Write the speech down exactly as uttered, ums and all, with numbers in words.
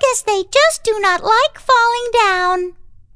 guess they just do not like falling down.